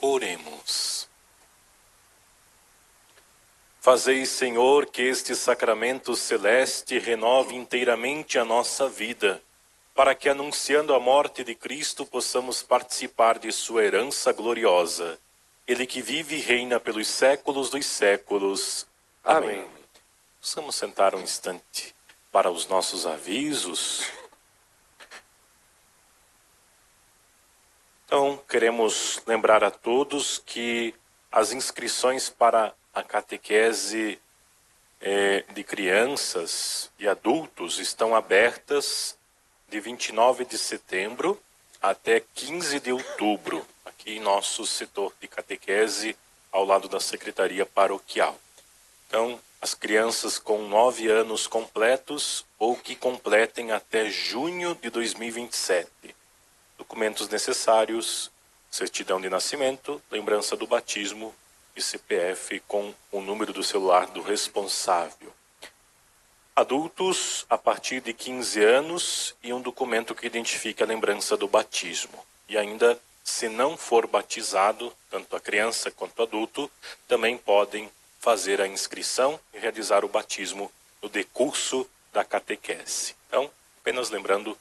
Oremos. Fazei, Senhor, que este sacramento celeste renove inteiramente a nossa vida, para que, anunciando a morte de Cristo, possamos participar de sua herança gloriosa. Ele que vive e reina pelos séculos dos séculos. Amém. Vamos sentar um instante para os nossos avisos. Então, queremos lembrar a todos que as inscrições para a catequese de crianças e adultos estão abertas de 29 de setembro até 15 de outubro, aqui em nosso setor de catequese, ao lado da Secretaria Paroquial. Então, as crianças com 9 anos completos ou que completem até junho de 2027. Documentos necessários: certidão de nascimento, lembrança do batismo e CPF com o número do celular do responsável. Adultos a partir de 15 anos e um documento que identifique a lembrança do batismo. E ainda, se não for batizado, tanto a criança quanto o adulto, também podem fazer a inscrição e realizar o batismo no decurso da catequese. Então, apenas lembrando,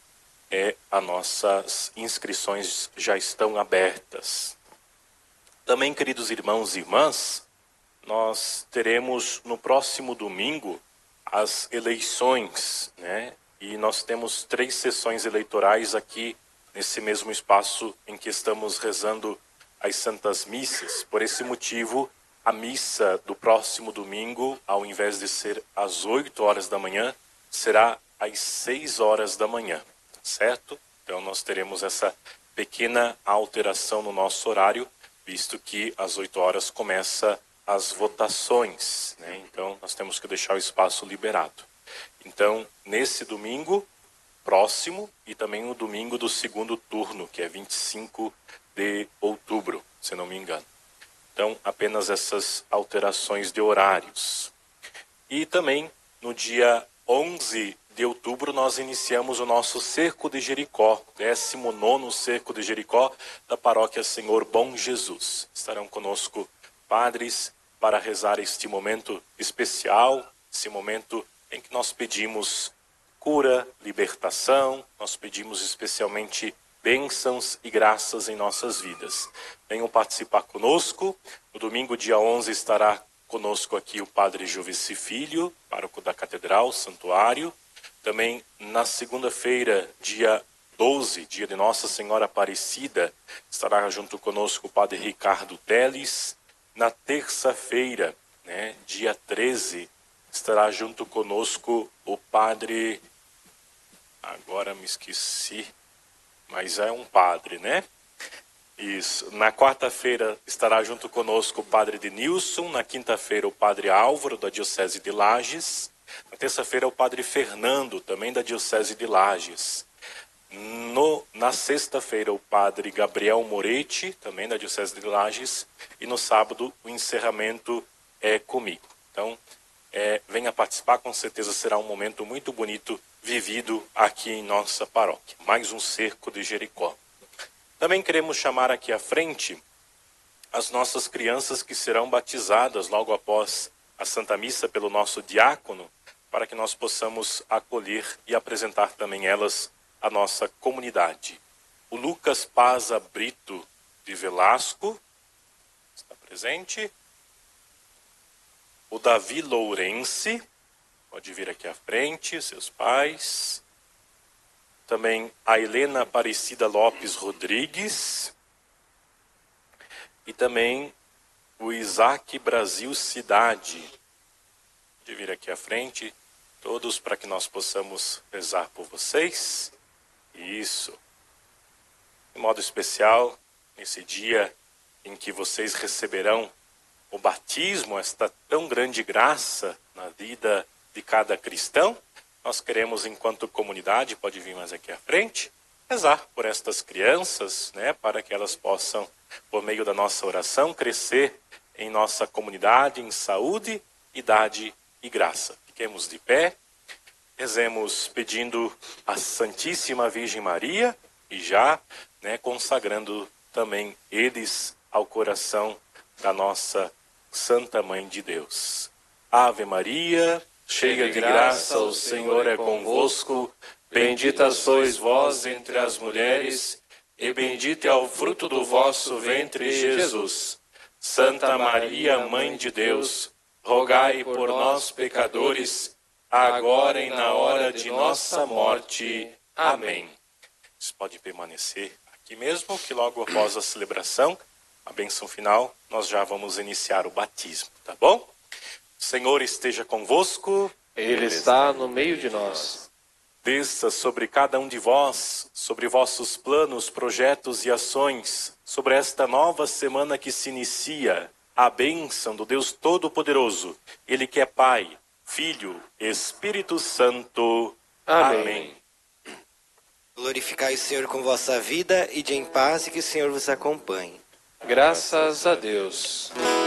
as nossas inscrições já estão abertas. Também, queridos irmãos e irmãs, nós teremos no próximo domingo as eleições, né? E nós temos 3 sessões eleitorais aqui nesse mesmo espaço em que estamos rezando as Santas Missas. Por esse motivo, a missa do próximo domingo, ao invés de ser às 8 horas da manhã, será às 6 horas da manhã, certo? Então nós teremos essa pequena alteração no nosso horário, visto que às 8 horas começa as votações, né? Então nós temos que deixar o espaço liberado. Então, nesse domingo próximo e também o domingo do segundo turno, que é 25 de outubro, se não me engano. Então, apenas essas alterações de horários. E também, no dia 11 de outubro, nós iniciamos o nosso Cerco de Jericó, 19º Cerco de Jericó da Paróquia Senhor Bom Jesus. Estarão conosco padres para rezar este momento especial, esse momento em que nós pedimos cura, libertação, nós pedimos especialmente bênçãos e graças em nossas vidas. Venham participar conosco. No domingo, dia 11, estará conosco aqui o Padre Jovici Filho, pároco da Catedral, Santuário. Também na segunda-feira, dia 12, dia de Nossa Senhora Aparecida, estará junto conosco o Padre Ricardo Teles. Na terça-feira, né, dia 13, estará junto conosco o Padre... Agora me esqueci, mas é um padre, né? Isso. Na quarta-feira estará junto conosco o Padre Denilson. Na quinta-feira o Padre Álvaro, da Diocese de Lages. Na terça-feira o Padre Fernando, também da Diocese de Lages. Na sexta-feira o Padre Gabriel Moretti, também da Diocese de Lages. E no sábado o encerramento é comigo. Então, venha participar, com certeza será um momento muito bonito vivido aqui em nossa paróquia. Mais um Cerco de Jericó. Também queremos chamar aqui à frente as nossas crianças que serão batizadas logo após a Santa Missa pelo nosso diácono, para que nós possamos acolher e apresentar também elas à nossa comunidade. O Lucas Paza Brito de Velasco está presente. O Davi Lourenci, pode vir aqui à frente, seus pais. Também a Helena Aparecida Lopes Rodrigues. E também o Isaac Brasil Cidade. Pode vir aqui à frente, todos, para que nós possamos rezar por vocês. Isso. De modo especial, nesse dia em que vocês receberão o batismo, esta tão grande graça na vida de cada cristão, nós queremos, enquanto comunidade, pode vir mais aqui à frente, rezar por estas crianças, né, para que elas possam, por meio da nossa oração, crescer em nossa comunidade, em saúde, idade e graça. Fiquemos de pé, rezemos pedindo a Santíssima Virgem Maria e já, né, consagrando também eles ao coração da nossa Santa Mãe de Deus. Ave Maria, cheia de graça, o Senhor é convosco. Bendita sois vós entre as mulheres, e bendito é o fruto do vosso ventre, Jesus. Santa Maria, Mãe de Deus, rogai por nós, pecadores, agora e na hora de nossa morte. Amém. Você pode permanecer aqui mesmo, que logo após a celebração, a bênção final, nós já vamos iniciar o batismo, tá bom? O Senhor esteja convosco. Ele está no meio de nós. Desça sobre cada um de vós, sobre vossos planos, projetos e ações, sobre esta nova semana que se inicia, a bênção do Deus Todo-Poderoso, Ele que é Pai, Filho, Espírito Santo. Amém. Glorificai o Senhor com vossa vida, e de em paz, e que o Senhor vos acompanhe. Graças a Deus.